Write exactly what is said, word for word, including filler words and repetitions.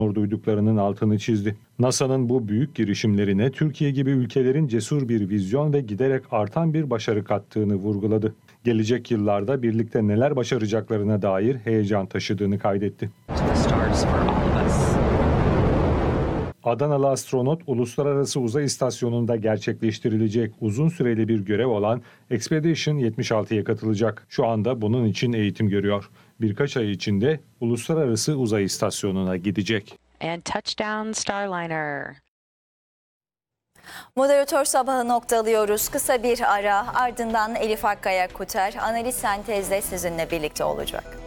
duyduklarının altını çizdi. NASA'nın bu büyük girişimlerine Türkiye gibi ülkelerin cesur bir vizyon ve giderek artan bir başarı kattığını vurguladı. Gelecek yıllarda birlikte neler başaracaklarına dair heyecan taşıdığını kaydetti. Adanalı astronot Uluslararası Uzay İstasyonu'nda gerçekleştirilecek uzun süreli bir görev olan Expedition yetmiş altıya katılacak. Şu anda bunun için eğitim görüyor. Birkaç ay içinde Uluslararası Uzay İstasyonu'na gidecek. And touchdown Starliner. Moderatör sabahı noktalıyoruz. Kısa bir ara, ardından Elif Akkaya Kuter analiz sentezle sizinle birlikte olacak.